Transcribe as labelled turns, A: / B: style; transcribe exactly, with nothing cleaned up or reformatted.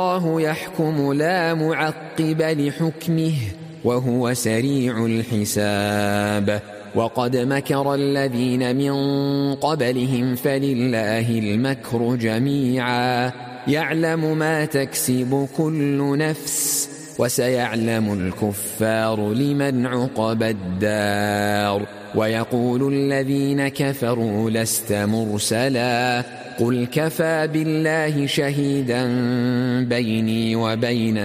A: الله يحكم لا معقب لحكمه وهو سريع الحساب. وقد مكر الذين من قبلهم فلله المكر جميعا يعلم ما تكسب كل نفس وسيعلم الكفار لمن عقبى الدار. ويقول الذين كفروا لست مرسلا قل كفى بالله شهيدا بيني وبينكم